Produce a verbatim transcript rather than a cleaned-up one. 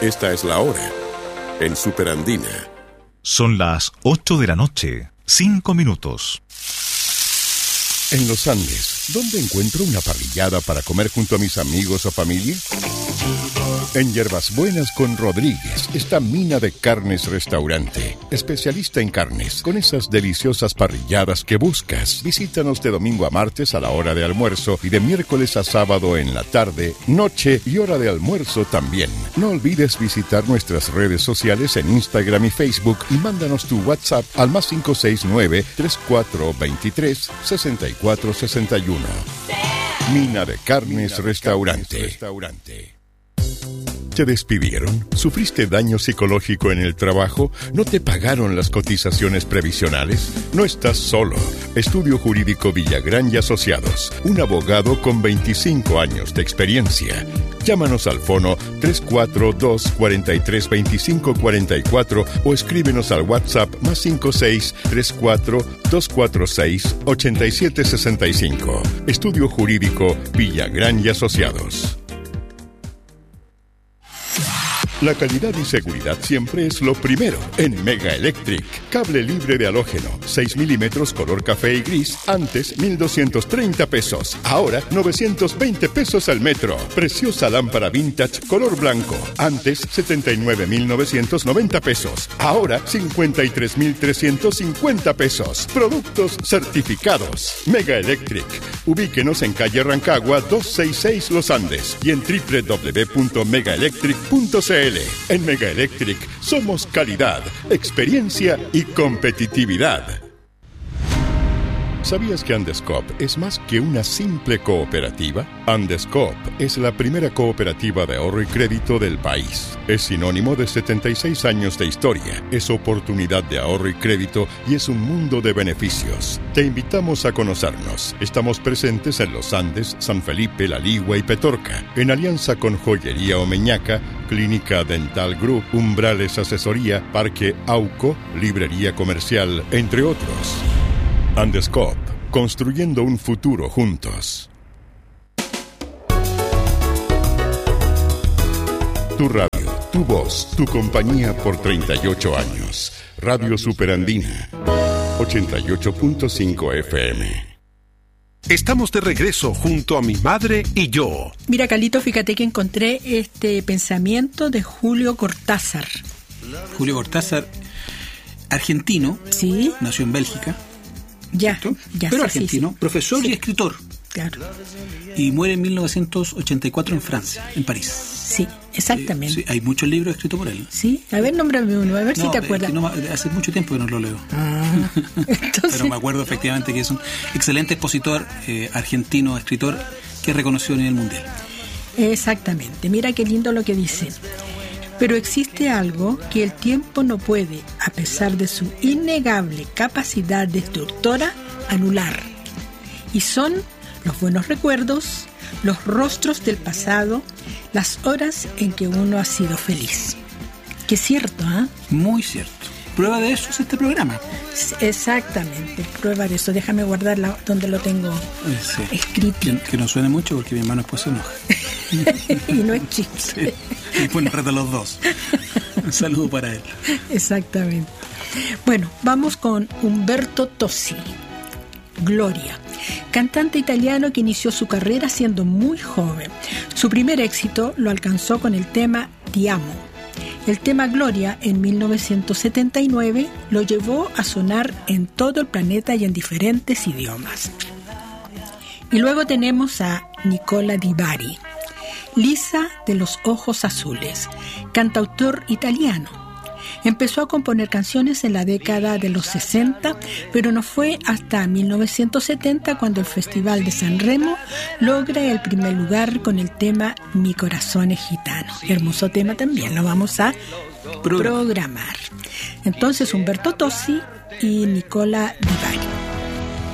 Esta es la hora en Superandina. Son las ocho de la noche, cinco minutos. En los Andes, ¿dónde encuentro una parrillada para comer junto a mis amigos o familia? En Hierbas Buenas con Rodríguez está Mina de Carnes Restaurante, especialista en carnes, con esas deliciosas parrilladas que buscas. Visítanos de domingo a martes a la hora de almuerzo y de miércoles a sábado en la tarde, noche y hora de almuerzo también. No olvides visitar nuestras redes sociales en Instagram y Facebook y mándanos tu WhatsApp al más cinco seis nueve, tres cuatro dos tres, seis cuatro seis uno. Mina de Carnes Restaurante. ¿Te despidieron? ¿Sufriste daño psicológico en el trabajo? ¿No te pagaron las cotizaciones previsionales? No estás solo. Estudio Jurídico Villagrán y Asociados. Un abogado con veinticinco años de experiencia. Llámanos al fono tres cuatro dos, cuatro tres, dos cinco cuatro cuatro o escríbenos al WhatsApp más cinco seis, tres cuatro dos cuatro seis, ocho siete seis cinco. Estudio Jurídico Villagrán y Asociados. La calidad y seguridad siempre es lo primero en Mega Electric. Cable libre de halógeno, seis milímetros color café y gris, antes mil doscientos treinta pesos, ahora novecientos veinte pesos al metro. Preciosa lámpara vintage color blanco, antes setenta y nueve mil novecientos noventa pesos, ahora cincuenta y tres mil trescientos cincuenta pesos. Productos certificados. Mega Electric. Ubíquenos en calle Rancagua doscientos sesenta y seis Los Andes y en doble u doble u doble u punto mega electric punto c l. En Mega Electric somos calidad, experiencia y competitividad. ¿Sabías que Andescoop es más que una simple cooperativa? Andescoop es la primera cooperativa de ahorro y crédito del país. Es sinónimo de setenta y seis años de historia, es oportunidad de ahorro y crédito y es un mundo de beneficios. Te invitamos a conocernos. Estamos presentes en Los Andes, San Felipe, La Ligua y Petorca. En alianza con Joyería Omeñaca, Clínica Dental Group, Umbrales Asesoría, Parque Auco, Librería Comercial, entre otros. Andescoop, construyendo un futuro juntos. Tu radio, tu voz, tu compañía por treinta y ocho años. Radio Superandina, ochenta y ocho punto cinco F M. Estamos de regreso junto a mi madre y yo. Mira, Carlito, fíjate que encontré este pensamiento de Julio Cortázar. Julio Cortázar, argentino. Sí. Nació en Bélgica. Ya, ya pero sí, argentino, sí, sí. profesor sí. y escritor. Claro. Y muere en mil novecientos ochenta y cuatro en Francia, en París. Sí, exactamente. Sí, sí, hay muchos libros escritos por él. Sí, a ver, nómbrame uno, a ver no, si te acuerdas. No, hace mucho tiempo que no lo leo. Ah, entonces... Pero me acuerdo efectivamente que es un excelente expositor eh, argentino, escritor, que es reconocido a nivel mundial. Exactamente, mira qué lindo lo que dice. Pero existe algo que el tiempo no puede, a pesar de su innegable capacidad destructora, anular. Y son los buenos recuerdos, los rostros del pasado, las horas en que uno ha sido feliz. Qué cierto, ¿ah? ¿eh? Muy cierto. Prueba de eso es este programa. Exactamente, prueba de eso. Déjame guardarla donde lo tengo sí. escrito. Que, que no suene mucho porque mi hermano después se enoja. Y no es chiste. Sí. Y bueno, reto los dos. Un saludo para él. Exactamente. Bueno, vamos con Umberto Tozzi. Gloria, cantante italiano que inició su carrera siendo muy joven. Su primer éxito lo alcanzó con el tema Ti amo. El tema Gloria en mil novecientos setenta y nueve lo llevó a sonar en todo el planeta y en diferentes idiomas. Y luego tenemos a Nicola Di Bari, Lisa de los ojos azules, cantautor italiano. Empezó a componer canciones en la década de los sesenta, pero no fue hasta mil novecientos setenta cuando el Festival de San Remo logra el primer lugar con el tema Mi corazón es gitano. Hermoso tema también, lo vamos a programar. Entonces, Umberto Tozzi y Nicola Di Bari.